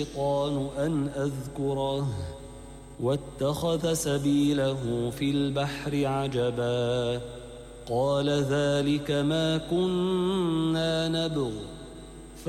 الشيطان أن أذكره واتخذ سبيله في البحر عجبا قال ذلك ما كنا نبغ